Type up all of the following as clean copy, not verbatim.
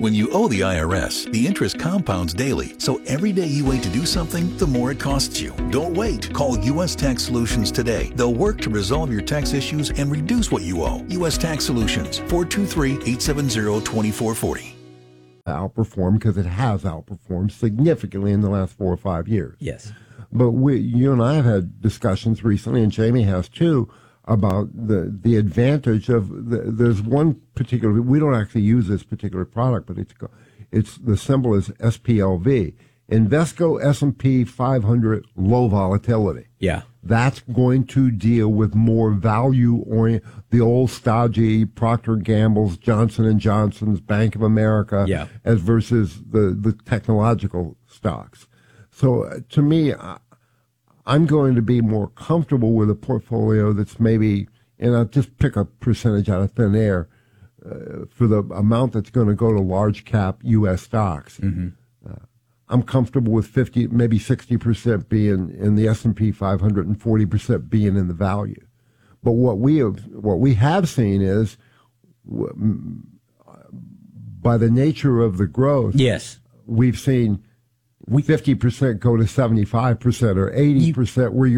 When you owe the IRS, the interest compounds daily, so every day you wait to do something, the more it costs you. Don't wait. Call U.S. Tax Solutions today. They'll work to resolve your tax issues and reduce what you owe. U.S. Tax Solutions, 423-870-2440. Outperform, because it has outperformed significantly in the last 4 or 5 years. Yes. But you and I have had discussions recently, and Jamie has too, about the advantage of there's one particular, we don't actually use this particular product, but it's the symbol is SPLV, Invesco S&P 500 low volatility. Yeah. That's going to deal with more value-oriented, the old stodgy Procter & Gamble's, Johnson & Johnson's, Bank of America, as versus the technological stocks. So to me, I'm going to be more comfortable with a portfolio that's maybe, and I'll just pick a percentage out of thin air, for the amount that's going to go to large cap U.S. stocks. Mm-hmm. I'm comfortable with 50, maybe 60% being in the S&P 500 and 40% being in the value. But what we have seen is, by the nature of the growth, yes, we've seen 50% go to 75% or 80%, where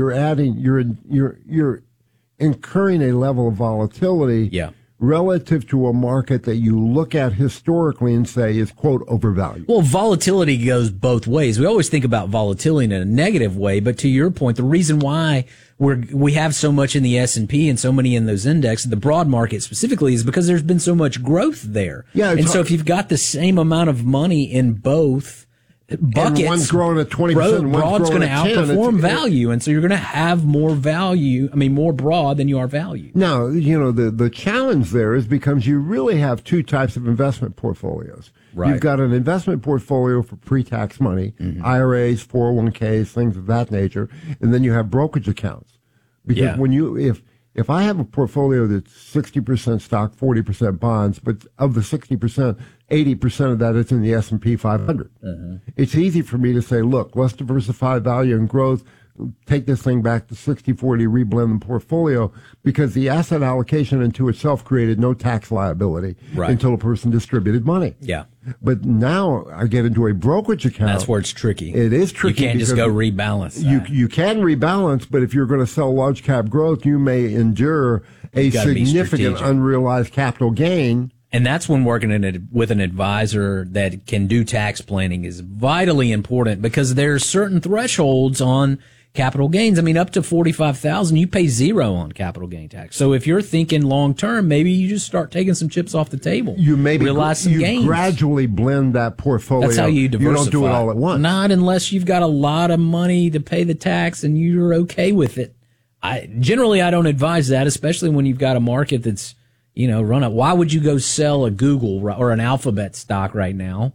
you're incurring a level of volatility relative to a market that you look at historically and say is, quote, overvalued. Well, volatility goes both ways. We always think about volatility in a negative way, but to your point, the reason why we have so much in the S&P and so many in those indexes, the broad market specifically, is because there's been so much growth there. Yeah, and so if you've got the same amount of money in both buckets, and one's growing at 20%, broad's going to outperform value, and so you're going to have more value, more broad than you are value. Now, the challenge there becomes you really have two types of investment portfolios. Right. You've got an investment portfolio for pre-tax money, IRAs, 401ks, things of that nature, and then you have brokerage accounts. Because when if I have a portfolio that's 60% stock, 40% bonds, but of the 60%, 80% of that is in the S&P 500. It's easy for me to say, look, let's diversify value and growth, take this thing back to 60-40, reblend the portfolio, because the asset allocation into itself created no tax liability until a person distributed money. Yeah. But now I get into a brokerage account. That's where it's tricky. It is tricky. You can't just go rebalance. You can rebalance, but if you're going to sell large cap growth, you may endure a significant unrealized capital gain. And that's when working with an advisor that can do tax planning is vitally important, because there's certain thresholds on capital gains. Up to $45,000, you pay zero on capital gain tax. So if you're thinking long term, maybe you just start taking some chips off the table. You maybe realize some gains. Gradually blend that portfolio. That's how you diversify. You don't do it all at once. Not unless you've got a lot of money to pay the tax and you're okay with it. I don't advise that, especially when you've got a market that's run up. Why would you go sell a Google or an Alphabet stock right now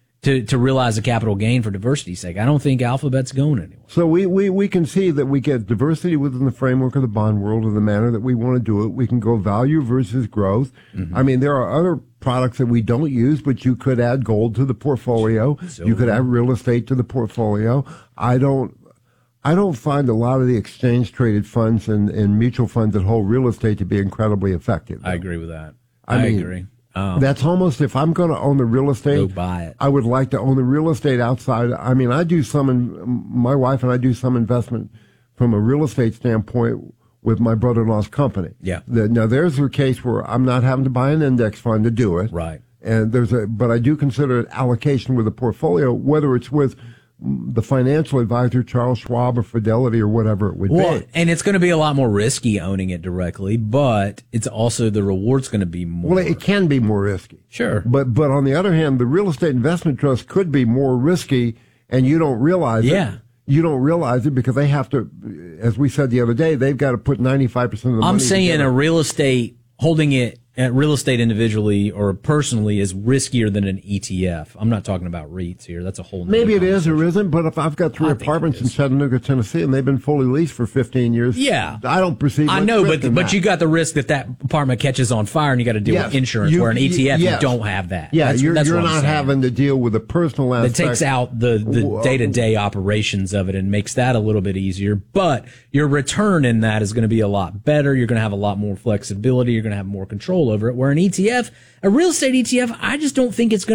to realize a capital gain for diversity's sake? I don't think Alphabet's going anywhere. So we can see that we get diversity within the framework of the bond world in the manner that we want to do it. We can go value versus growth. There are other products that we don't use, but you could add gold to the portfolio. You could add real estate to the portfolio. I don't find a lot of the exchange traded funds and mutual funds that hold real estate to be incredibly effective, though. I agree with that. I agree. That's almost, if I'm going to own the real estate, go buy it. I would like to own the real estate outside. I do my wife and I do some investment from a real estate standpoint with my brother-in-law's company. Yeah. Now there's a case where I'm not having to buy an index fund to do it. Right. And but I do consider it allocation with a portfolio, whether it's with the financial advisor, Charles Schwab or Fidelity or whatever it would be. And it's going to be a lot more risky owning it directly, but it's also the reward's going to be more. Well, it can be more risky. Sure. But on the other hand, the real estate investment trust could be more risky and you don't realize it. You don't realize it because they have to, as we said the other day, they've got to put 95% of the money. I'm saying together. a real estate, holding it real estate individually or personally is riskier than an ETF. I'm not talking about REITs here. That's a whole nother Maybe it is or isn't, but if I've got three apartments in Chattanooga, Tennessee, and they've been fully leased for 15 years, I don't perceive much risk in that. But you got the risk that apartment catches on fire and you got to deal with insurance, where an ETF, you don't have that. Yeah, you're not having to deal with the personal aspect. That takes out the day-to-day operations of it and makes that a little bit easier. But your return in that is going to be a lot better. You're going to have a lot more flexibility. You're going to have more control over it. Where an ETF, a real estate ETF, I just don't think it's going